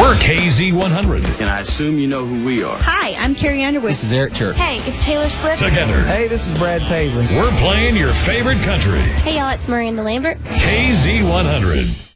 We're KZ100. And I assume you know who we are. Hi, I'm Carrie Underwood. This is Eric Church. Hey, it's Taylor Swift. Together. Hey, this is Brad Paisley. We're playing your favorite country. Hey, y'all, it's Miranda Lambert. KZ100.